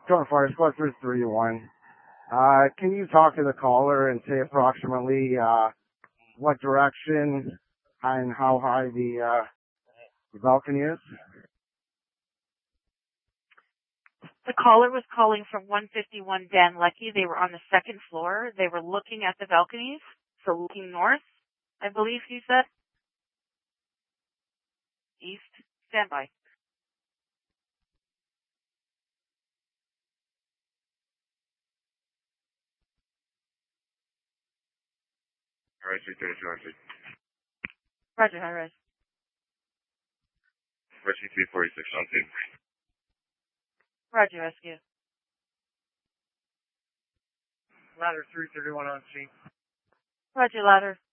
Short Fire Squad 331. Can you talk to the caller and say approximately what direction and how high the balcony is? The caller was calling from 151 Dan Leckie. They were on the second floor. They were looking at the balconies, so looking north, I believe he said. East. Stand by. Alright, 332. Roger, high rise. Rescue 346 on scene. Roger, rescue. Ladder 331 on scene. Roger, ladder.